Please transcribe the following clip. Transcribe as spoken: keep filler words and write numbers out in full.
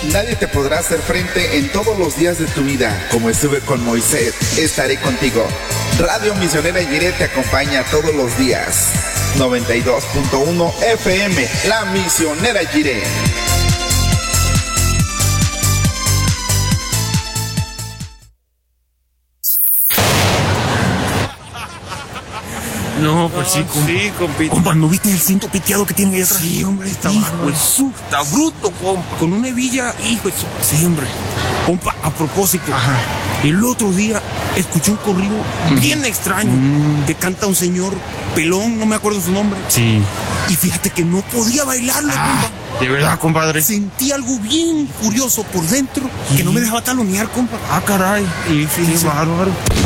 Nadie te podrá hacer frente en todos los días de tu vida. Como estuve con Moisés, estaré contigo. Radio Misionera Jiré te acompaña todos los días. noventa y dos punto uno F M, La Misionera Jiré. No, pues sí, compa. Sí, compita. Compa, ¿no viste el cinto piteado que tiene ahí atrás? Sí, hombre, está hijo, bajo. eso, está bruto, compa. Con una hebilla, hijo, eso. Sí, hombre. Compa, a propósito. Ajá. El otro día escuché un corrido mm. bien extraño mm. que canta un señor pelón, no me acuerdo su nombre. Sí. Y fíjate que no podía bailarlo, ah, compa. ¿De verdad, compadre? Sentí algo bien curioso por dentro que no me dejaba talonear, compa. Ah, caray. Y fíjese. Qué bárbaro.